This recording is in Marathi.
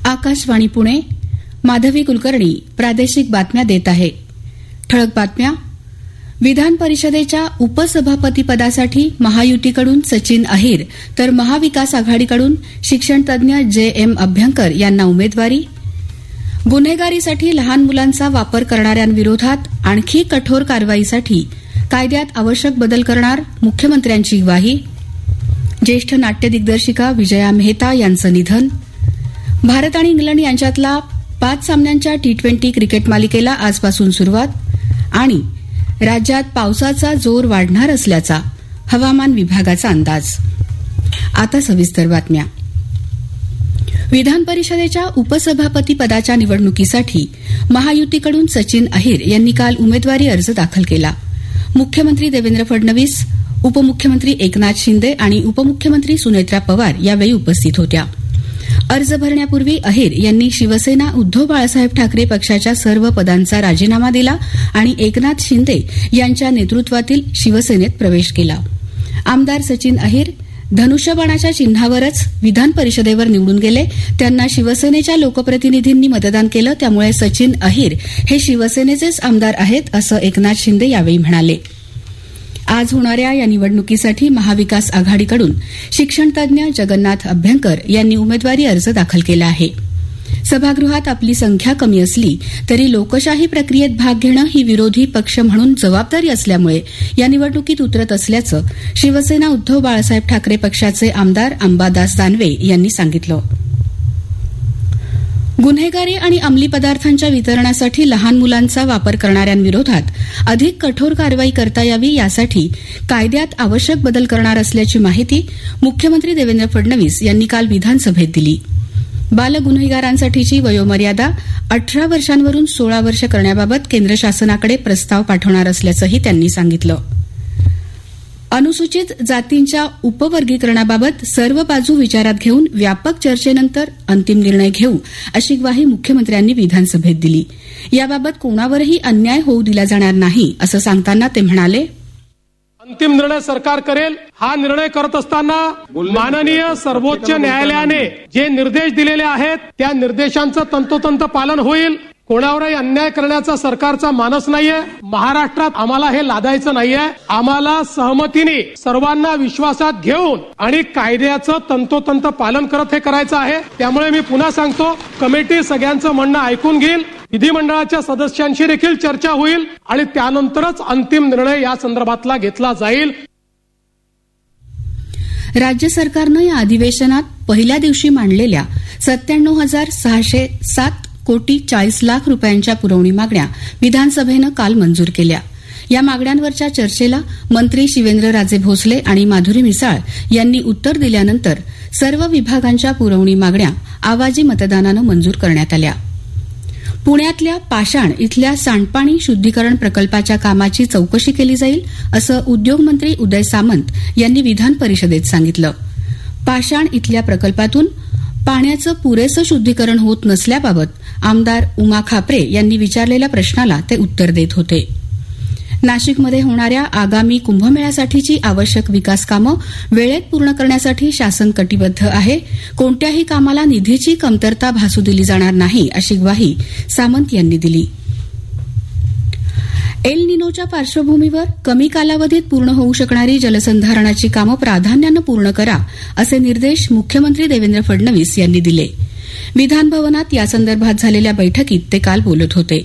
आकाशवाणी पुणे. माधवी कुलकर्णी प्रादेशिक बातम्या देत आहे. ठळक बातम्या. विधान परिषदेच्या उपसभापतीपदासाठी महायुतीकडून सचिन अहिर तर महाविकास आघाडीकडून शिक्षणतज्ञ जे.एम. अभ्यंकर यांना उमेदवारी. गुन्हेगारीसाठी लहान मुलांचा वापर करणाऱ्यांविरोधात आणखी कठोर कारवाईसाठी कायद्यात आवश्यक बदल करणार मुख्यमंत्र्यांची ग्वाही. ज्येष्ठ नाट्य दिग्दर्शिका विजया मेहता यांचं निधन. भारत आणि इंग्लंड यांच्यातला 5 सामन्यांच्या T20 क्रिकेट मालिकेला आजपासून सुरुवात. आणि राज्यात पावसाचा जोर वाढणार असल्याचा हवामान विभागाचा अंदाज. आता सविस्तर बातम्या. विधान परिषदेच्या उपसभापती पदाच्या निवडणुकीसाठी महायुतीकडून सचिन अहिर यांनी काल उमेदवारी अर्ज दाखल केला. मुख्यमंत्री देवेंद्र फडणवीस, उपमुख्यमंत्री एकनाथ शिंदे आणि उपमुख्यमंत्री सुनेत्रा पवार यावेळी उपस्थित होत्या. अर्ज भरण्यापूर्वी अहिर यांनी शिवसेना उद्धव बाळासाहेब ठाकरे पक्षाच्या सर्व पदांचा राजीनामा दिला आणि एकनाथ शिंदे यांच्या नेतृत्वातील शिवसेनेत प्रवेश केला. आमदार सचिन अहिर धनुष्यबाणाच्या चिन्हावरच विधान परिषदेवर निवडून गेले. त्यांना शिवसेनेच्या लोकप्रतिनिधींनी मतदान केलं, त्यामुळे सचिन अहिर हे शिवसेनेचेच आमदार आहेत असं एकनाथ शिंदे यावेळी म्हणाले. आज होणाऱ्या या निवडणुकीसाठी महाविकास आघाडीकडून शिक्षणतज्ञ जगन्नाथ अभ्यंकर यांनी उमेदवारी अर्ज दाखल केला आहे. सभागृहात आपली संख्या कमी असली तरी लोकशाही प्रक्रियेत भाग घेणं ही विरोधी पक्ष म्हणून जबाबदारी असल्यामुळे या निवडणुकीत उतरत असल्याचं शिवसेना उद्धव बाळासाहेब ठाकरे पक्षाचे आमदार अंबादास दानवे यांनी सांगितलं. गुन्हेगारी आणि अंमली पदार्थांच्या वितरणासाठी लहान मुलांचा वापर करणाऱ्यांविरोधात अधिक कठोर कारवाई करता यावी यासाठी कायद्यात आवश्यक बदल करणार असल्याची माहिती मुख्यमंत्री देवेंद्र फडणवीस यांनी काल विधानसभेत दिली. बालगुन्हेगारांसाठीची वयोमर्यादा 18 वर्षांवरून 16 वर्ष करण्याबाबत केंद्र शासनाकडे प्रस्ताव पाठवणार असल्याचंही त्यांनी सांगितलं. अनुसूचित जातींच्या उपवर्गीकरणाबाबत सर्व बाजू विचारात घेऊन व्यापक चर्चेनंतर अंतिम निर्णय घेऊ अशी ग्वाही मुख्यमंत्र्यांनी विधानसभेत दिली. याबाबत कोणावरही अन्याय होऊ दिला जाणार नाही असं सांगताना ते म्हणाले, अंतिम निर्णय सरकार करेल. हा निर्णय करत असताना माननीय सर्वोच्च न्यायालयाने जे निर्देश दिलेले आहेत त्या निर्देशांचं तंतोतंत पालन होईल. कोणावरही अन्याय करण्याचा सरकारचा मानस नाहीये. महाराष्ट्रात आम्हाला हे लादायचं नाहीये. आम्हाला सहमतीने सर्वांना विश्वासात घेऊन आणि कायद्याचं तंतोतंत पालन करत हे करायचं आहे. त्यामुळे मी पुन्हा सांगतो, कमिटी सगळ्यांचं म्हणणं ऐकून घेईल. विधिमंडळाच्या सदस्यांशी देखील चर्चा होईल आणि त्यानंतरच अंतिम निर्णय या संदर्भातला घेतला जाईल. राज्य सरकारनं या अधिवेशनात पहिल्या दिवशी मांडलेल्या 97,607 कोटी 40 लाख रुपयांच्या पुरवणी मागण्या विधानसभेनं काल मंजूर केल्या. या मागण्यांवरच्या चर्चेला मंत्री शिवेंद्रराजे भोसले आणि माधुरी मिसाळ यांनी उत्तर दिल्यानंतर सर्व विभागांच्या पुरवणी मागण्या आवाजी मतदानानं मंजूर करण्यात आल्या. पुण्यातल्या पाषाण इथल्या सांडपाणी शुद्धीकरण प्रकल्पाच्या कामाची चौकशी केली जाईल असं उद्योगमंत्री उदय सामंत यांनी विधान परिषदेत सांगितलं. पाषाण इथल्या प्रकल्पातून पाण्याचं पुरेसं शुद्धीकरण होत नसल्याबाबत आमदार उमा खापरे यांनी विचारलेल्या प्रश्नाला ते उत्तर देत होते. नाशिकमध्ये होणाऱ्या आगामी कुंभमेळ्यासाठीची आवश्यक विकास कामं वेळेत पूर्ण करण्यासाठी शासन कटिबद्ध आहे. कोणत्याही कामाला निधीची कमतरता भासू दिली जाणार नाही अशी ग्वाही सामंत यांनी दिली. एल निनोच्या पार्श्वभूमीवर कमी कालावधीत पूर्ण होऊ शकणारी जलसंधारणाची कामं प्राधान्यानं पूर्ण करा असे निर्देश मुख्यमंत्री देवेंद्र फडणवीस यांनी दिले. विधानभवनात यासंदर्भात झालेल्या बैठकीत ते काल बोलत होते.